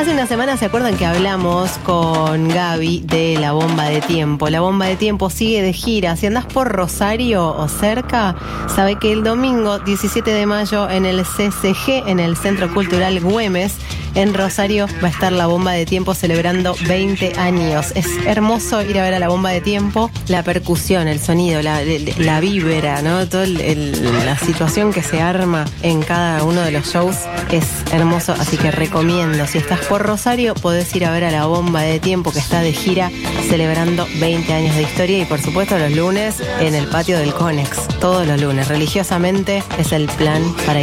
Hace una semana, ¿se acuerdan que hablamos con Gaby de La Bomba de Tiempo? La Bomba de Tiempo sigue de gira. Si andás por Rosario o cerca, sabe que el domingo 17 de mayo en el CCG, en el Centro Cultural Güemes, en Rosario, va a estar La Bomba de Tiempo celebrando 20 años. Es hermoso ir a ver a La Bomba de Tiempo. La percusión, el sonido, la vibra, ¿no? Toda la situación que se arma en cada uno de los shows es hermoso, así que recomiendo. Si estás por Rosario, podés ir a ver a La Bomba de Tiempo, que está de gira celebrando 20 años de historia, y por supuesto los lunes en el patio del Conex, todos los lunes. Religiosamente es el plan para ir